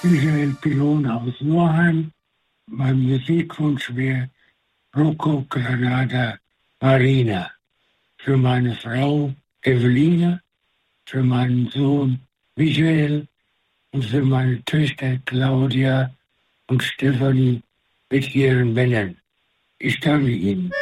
Michael Pilon aus Norheim. Mein Musikwunsch wäre Rocco Granada Marina. Für meine Frau Eveline, für meinen Sohn Michael und für meine Töchter Claudia und Stefanie mit ihren Männern. Ich danke Ihnen.